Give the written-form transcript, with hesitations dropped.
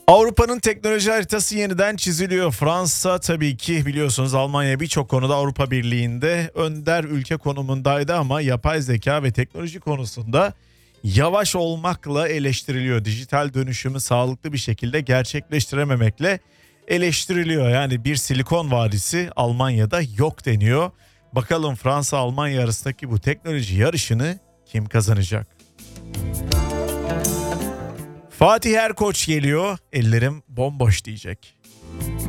Avrupa'nın teknoloji haritası yeniden çiziliyor. Fransa tabii ki biliyorsunuz Almanya birçok konuda Avrupa Birliği'nde önder ülke konumundaydı ama yapay zeka ve teknoloji konusunda yavaş olmakla eleştiriliyor. Dijital dönüşümü sağlıklı bir şekilde gerçekleştirememekle eleştiriliyor. Yani bir silikon vadisi Almanya'da yok deniyor. Bakalım Fransa-Almanya arasındaki bu teknoloji yarışını kim kazanacak? Fatih Erkoç geliyor, ellerim bomboş diyecek.